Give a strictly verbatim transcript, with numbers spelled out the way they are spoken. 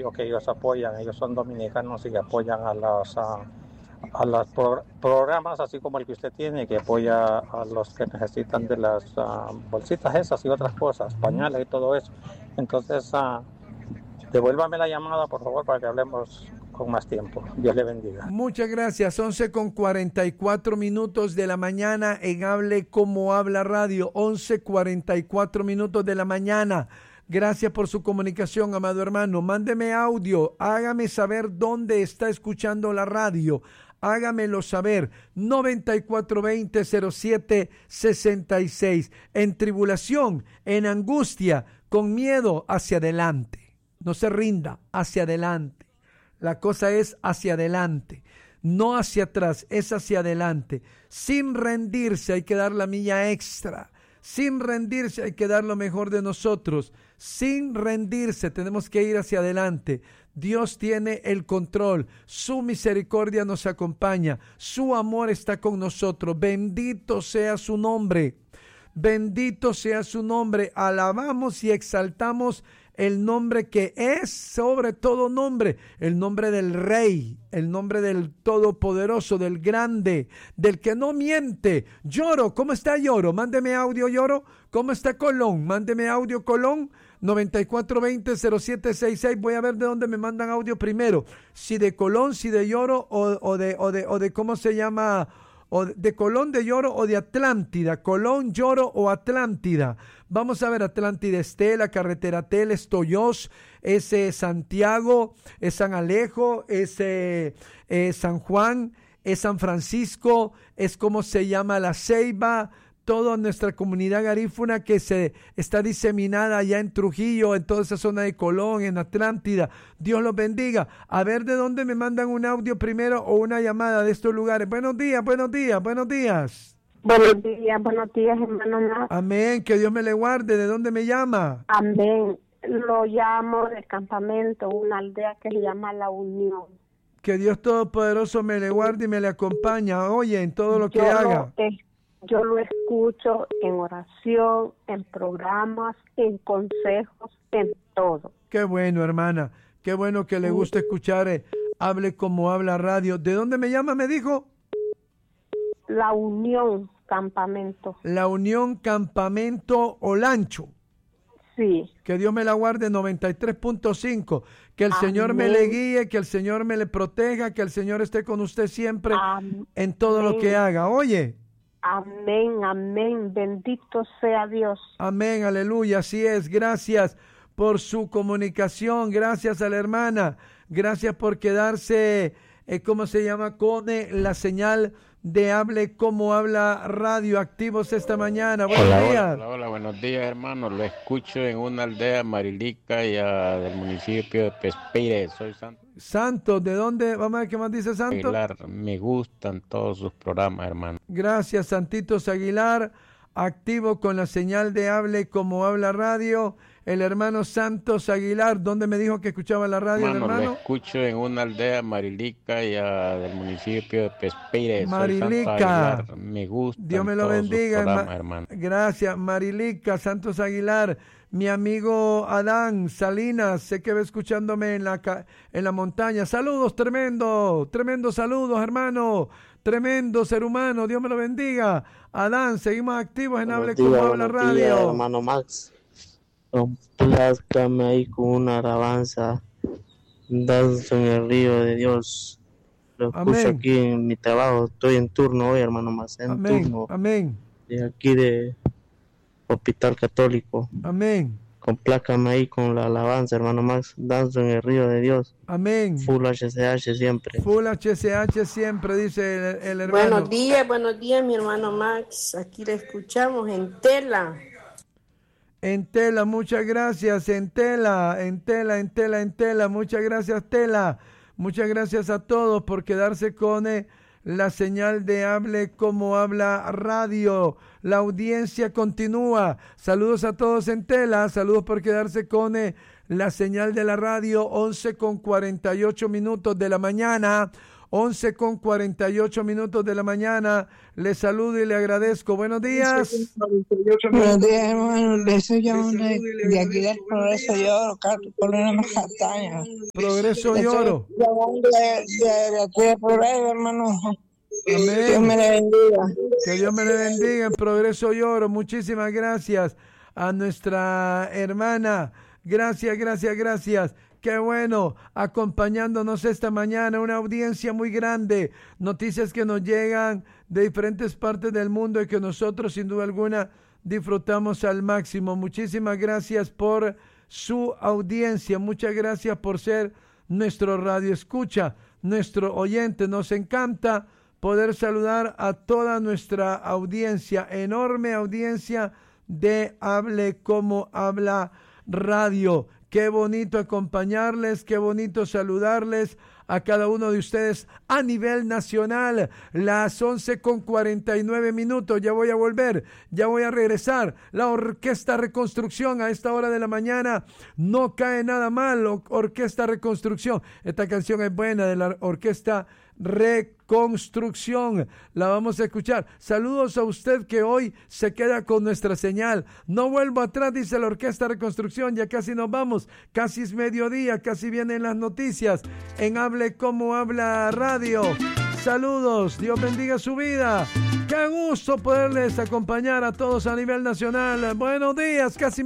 radio que ellos apoyan. Ellos son dominicanos y apoyan a los, a, a los pro, programas, así como el que usted tiene, que apoya a los que necesitan de las uh, bolsitas esas y otras cosas, pañales y todo eso. Entonces, uh, devuélvame la llamada, por favor, para que hablemos con más tiempo. Dios le bendiga. Muchas gracias. once con cuarenta y cuatro minutos de la mañana en Hable Como Habla Radio. once cuarenta y cuatro minutos de la mañana. Gracias por su comunicación, amado hermano. Mándeme audio. Hágame saber dónde está escuchando la radio. Hágamelo saber. noventa y cuatro veinte cero siete sesenta y seis. En tribulación, en angustia, con miedo, hacia adelante. No se rinda, hacia adelante. La cosa es hacia adelante, no hacia atrás, es hacia adelante. Sin rendirse hay que dar la milla extra. Sin rendirse hay que dar lo mejor de nosotros. Sin rendirse tenemos que ir hacia adelante. Dios tiene el control. Su misericordia nos acompaña. Su amor está con nosotros. Bendito sea su nombre. Bendito sea su nombre. Alabamos y exaltamos el nombre que es sobre todo nombre, el nombre del Rey, el nombre del Todopoderoso, del Grande, del que no miente. Lloro, ¿cómo está Lloro? Mándeme audio, Lloro. ¿Cómo está Colón? Mándeme audio, Colón. noventa y cuatro veinte cero siete sesenta y seis. Voy a ver de dónde me mandan audio primero. Si de Colón, si de Lloro o, o de o de o de cómo se llama, o de Colón, de Lloro o de Atlántida. Colón, Lloro o Atlántida. Vamos a ver, Atlántida es Tela, Carretera Tela, es Toyos, es eh, Santiago, es San Alejo, es eh, eh, San Juan, es San Francisco, es como se llama La Ceiba, toda nuestra comunidad garífuna que se está diseminada allá en Trujillo, en toda esa zona de Colón, en Atlántida. Dios los bendiga. A ver de dónde me mandan un audio primero o una llamada de estos lugares. Buenos días, buenos días, buenos días. Buenos días, buenos días, hermano Max. Amén, que Dios me le guarde. ¿De dónde me llama? Amén. Lo llamo del campamento, una aldea que se llama La Unión. Que Dios Todopoderoso me le guarde y me le acompaña, oye, en todo lo que yo haga. Lo, eh, yo lo escucho en oración, en programas, en consejos, en todo. Qué bueno, hermana. Qué bueno que le gusta escuchar eh, Hable Como Habla Radio. ¿De dónde me llama, me dijo? La Unión Campamento. La Unión Campamento Olancho. Sí. Que Dios me la guarde, noventa y tres punto cinco. Que el Amén. Señor me le guíe, que el Señor me le proteja, que el Señor esté con usted siempre Amén. En todo Amén. Lo que haga. Oye. Amén, amén. Bendito sea Dios. Amén, aleluya. Así es. Gracias por su comunicación. Gracias a la hermana. Gracias por quedarse, eh, ¿cómo se llama? Con eh, la señal de Hable Como Habla Radio, activos esta mañana. Buenos hola, días. Hola, hola, buenos días, hermano. Lo escucho en una aldea marilica ya del municipio de Pespire. Soy Santo. Santo, ¿de dónde? Vamos a ver qué más dice Santo. Aguilar, me gustan todos sus programas, hermano. Gracias, Santitos Aguilar. Activo con la señal de Hable Como Habla Radio. El hermano Santos Aguilar, ¿dónde me dijo que escuchaba la radio, hermano, hermano? Lo escucho en una aldea marilica ya del municipio de Pespire. Marilica. Me gusta. Dios me lo bendiga, ma- hermano. Gracias, Marilica, Santos Aguilar. Mi amigo Adán Salinas, sé que va escuchándome en la ca- en la montaña. Saludos, tremendo, tremendo saludos, hermano. Tremendo ser humano, Dios me lo bendiga. Adán, seguimos activos en Hable Como Habla Radio. Días, hermano Max. Complázcame ahí con una alabanza, danzo en el río de Dios. Lo escucho Amén. Aquí en mi trabajo, estoy en turno hoy, hermano Max, en Amén. turno. Amén. De aquí de Hospital Católico. Amén. Complácame ahí con la alabanza, hermano Max, danzo en el río de Dios. Amén. Full H C H siempre. Full H C H siempre, dice el, el hermano. Buenos días, buenos días, mi hermano Max. Aquí le escuchamos en Tela. En Tela, muchas gracias. En Tela, en Tela, en Tela, en Tela. Muchas gracias, Tela. Muchas gracias a todos por quedarse con eh, la señal de Hable Como Habla Radio. La audiencia continúa. Saludos a todos en Tela. Saludos por quedarse con eh, la señal de la radio. once con cuarenta y ocho minutos de la mañana. once con cuarenta y ocho minutos de la mañana. Le saludo y le agradezco. Buenos días. Buenos días, hermano. Le estoy llamando de, de aquí del Progreso y Oro, Carolina Castaña. Progreso y Oro. Llamando de, de, de aquí del Progreso, hermano. Amén. Dios me le bendiga. Que Dios me le bendiga en Progreso y Oro. Muchísimas gracias a nuestra hermana. Gracias, gracias, gracias. Qué bueno, acompañándonos esta mañana, una audiencia muy grande, noticias que nos llegan de diferentes partes del mundo y que nosotros sin duda alguna disfrutamos al máximo. Muchísimas gracias por su audiencia, muchas gracias por ser nuestro radio escucha, nuestro oyente. Nos encanta poder saludar a toda nuestra audiencia, enorme audiencia de Hable Como Habla Radio. Qué bonito acompañarles, qué bonito saludarles a cada uno de ustedes a nivel nacional. Las once con cuarenta y nueve minutos, ya voy a volver, ya voy a regresar. La Orquesta Reconstrucción a esta hora de la mañana, no cae nada mal, Orquesta Reconstrucción. Esta canción es buena, de la Orquesta Reconstrucción, la vamos a escuchar. Saludos a usted que hoy se queda con nuestra señal. No vuelvo atrás, dice la Orquesta Reconstrucción, ya casi nos vamos, casi es mediodía, casi vienen las noticias en Hable Como Habla Radio. Saludos, Dios bendiga su vida. Qué gusto poderles acompañar a todos a nivel nacional. Buenos días, casi